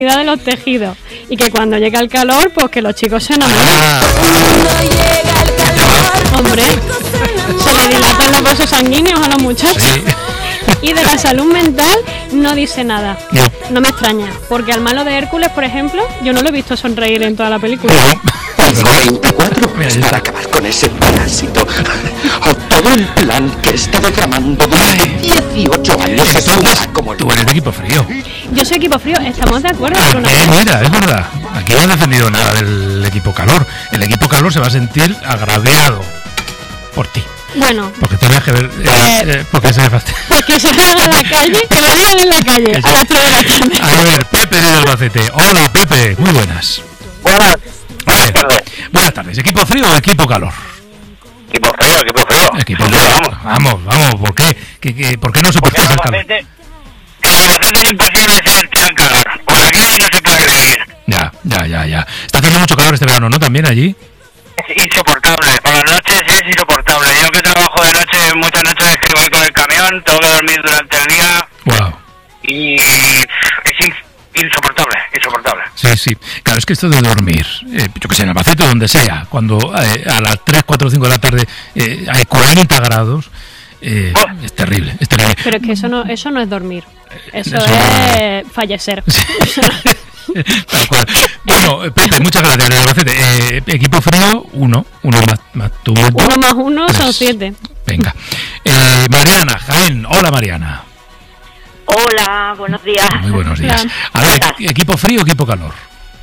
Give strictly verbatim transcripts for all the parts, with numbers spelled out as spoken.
de los tejidos y que cuando llega el calor, pues que los chicos se enamoran. Ah. Hombre, se le dilatan los vasos sanguíneos a los muchachos. Sí. Y de la salud mental no dice nada. No. No me extraña, porque al malo de Hércules, por ejemplo, yo no lo he visto sonreír en toda la película. veinticuatro Mira, ahí para está. acabar con ese parásito. O todo el plan que está tramando durante dieciocho años se saldrá como el... Tú eres de equipo frío. Yo soy equipo frío, estamos de acuerdo. Ah, Pero no- eh, mira, es verdad. Aquí no han defendido nada del equipo calor. El equipo calor se va a sentir agraviado por ti. Bueno, Porque tenías que ver... Eh, eh, porque se fastidia. que se hagan en la calle, que lo digan en la calle, a las tres de la tarde. A ver, Pepe de Albacete. Hola, Pepe. Muy buenas. Buenas, Vale. Buenas tardes. ¿Equipo frío o equipo calor? equipo frío, equipo frío. Equipo frío. Vamos. Vamos, vamos. ¿Por qué? ¿Qué, qué, ¿Por qué no soportáis el calor? Albacete, en Albacete es imposible ser tan calor. Por aquí no se puede vivir. Ya, ya, ya, ya. Está haciendo mucho calor este verano, ¿no? También allí. Es insoportable. Por las noches es insoportable. Yo que trabajo de noche, muchas noches que voy con el camión, tengo que dormir durante el día Wow. y es in- insoportable, insoportable. Sí, sí. Claro, es que esto de dormir, eh, yo que sé, en Albacete o donde sea, cuando eh, a las tres, cuatro, cinco de la tarde eh, hay cuarenta grados, eh, Oh. es terrible, es terrible. Pero es que eso no, eso no es dormir. Eso, Eso es fallecer. Tal cual. Bueno, eh, Pepe, muchas gracias, de Albacete. Eh, equipo frío, uno. Uno más, más tú, más yo. Uno más uno son Tres. siete. Venga. Eh, Mariana, Jaén. Hola, Mariana. Hola, buenos días. Muy buenos días. Hola. A ver, ¿equipo frío o equipo calor?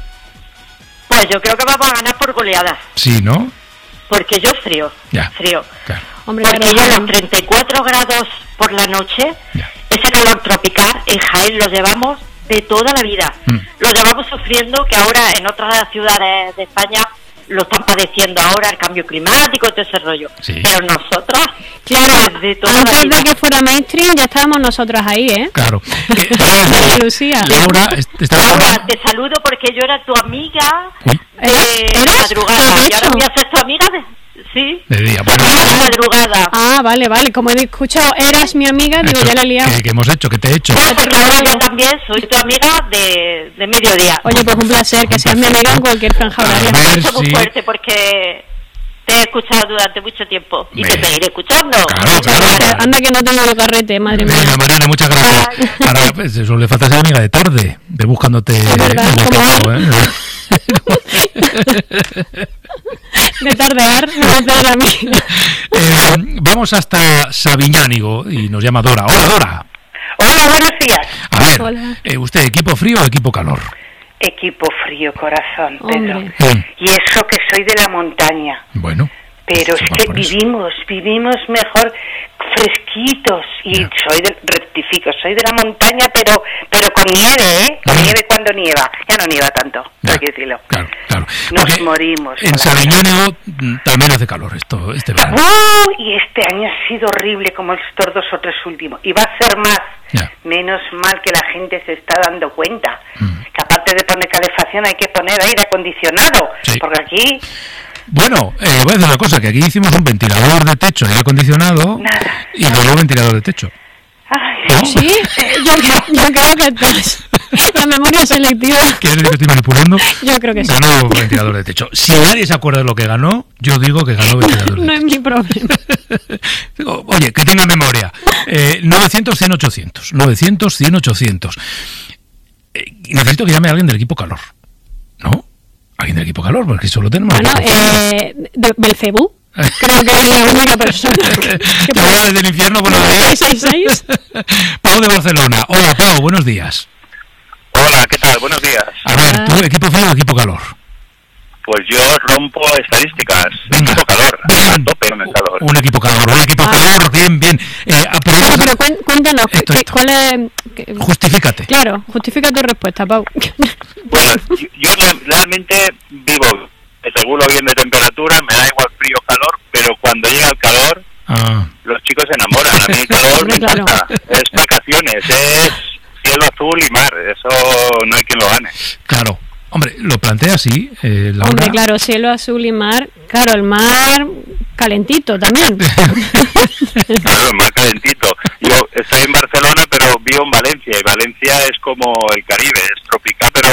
Pues yo creo que vamos a ganar por goleadas, Sí, ¿no? porque yo frío, Ya. frío. Claro. Hombre, Porque pero- ya los treinta y cuatro grados por la noche, Ya. ese calor tropical en Jaén lo llevamos de toda la vida. Mm. Lo llevamos sufriendo, que ahora en otras ciudades de España lo están padeciendo ahora, el cambio climático, todo ese rollo. Sí. Pero nosotros, Claro, desde toda la antes vida. de que fuera mainstream ya estábamos nosotras ahí, ¿eh? Claro. Eh, Lucía. Laura, est- está Laura, te saludo porque yo era tu amiga Uy. de ¿Eras? madrugada ¿Qué has y ahora hecho? voy a ser tu amiga de... Sí, de día. Bueno, de madrugada. Ah, vale, vale. Como he escuchado, eras mi amiga, digo, eso, ya la he liado. ¿qué, qué hemos hecho? ¿Qué te he hecho? Bueno, porque ahora yo también soy tu amiga de, de mediodía. Oye, pues un placer que seas mi amiga en cualquier franja A horaria. ver Esto muy si... fuerte porque te he escuchado durante mucho tiempo y Me- te seguiré escuchando. Claro, Muchas claro. gracias. Anda que no tengo los carretes, madre mía. Venga, Mariana, muchas gracias. Ahora, pues, eso le falta ser amiga de tarde, de buscándote Es verdad, en el como campo, hoy. ¿eh? De tardear, no de tarde a mí. Eh, vamos hasta Sabiñánigo y nos llama Dora. Hola, Dora. Hola, buenos días. A ver, Hola. eh, ¿usted equipo frío o equipo calor? Equipo frío, corazón, Pedro. Hombre. Mm, Y eso que soy de la montaña. Bueno. Pero se es va que por eso. vivimos, vivimos mejor fresquitos. Y Ya. soy de, rectifico, soy de la montaña, pero pero con nieve, ¿eh? Con Mm. nieve cuando nieva. Ya no nieva tanto, Ya, hay que decirlo. Claro, claro. Nos Porque morimos. En con la- Sabiñánigo mm, también hace calor esto, este verano. ¡Uh! Y este año ha sido horrible como estos dos o tres últimos. Y va a ser más. Ya. Menos mal que la gente se está dando cuenta. Mm. Que aparte de poner calefacción hay que poner aire acondicionado. Sí. Porque aquí, Bueno, eh, voy a decir una cosa, que aquí hicimos un ventilador de techo y aire acondicionado Nada. y luego ventilador de techo. ay, ¿No? Sí, yo, yo creo que estás. La memoria selectiva. ¿Quieres decir que estoy manipulando? Yo creo que sí. Ganó ventilador de techo. Si nadie se acuerda de lo que ganó, yo digo que ganó ventilador de No es techo. mi problema. Digo, oye, que tenga memoria. Eh, novecientos, cien, ochocientos. novecientos, cien, ochocientos. Eh, necesito que llame a alguien del equipo calor. ¿No? Alguien del equipo calor, porque solo tenemos... Bueno, equipo frío. eh, de- Belcebú. Creo que es la única persona que Llamada desde el infierno, buenos días. seis seis seis. Pau de Barcelona. Hola, Pau, buenos días. Hola, ¿qué tal? Buenos días. A ver, ¿tú equipo frío o equipo calor? Pues yo rompo estadísticas. Venga. Equipo calor. Venga. A tope con el calor. Un equipo calor, un equipo Ah. calor, bien, bien. Eh, ah, pero Bueno, pero cuen- cuéntanos, ¿qué- Esto, qué- esto. ¿cuál es...? qué- justifícate. Claro, justifica tu respuesta, Pau. Bueno, yo, yo re- realmente vivo, me regulo bien de temperatura, me da igual frío o calor, pero cuando llega el calor, Ah, los chicos se enamoran. A mí el calor me Claro. encanta. Es vacaciones, es cielo azul y mar. Eso no hay quien lo gane. claro. Hombre, lo plantea así, eh, Laura. Hombre, claro, cielo azul y mar. Claro, el mar calentito también. Claro, más calentito. Yo estoy en Barcelona, pero vivo en Valencia, y Valencia es como el Caribe, es tropical, pero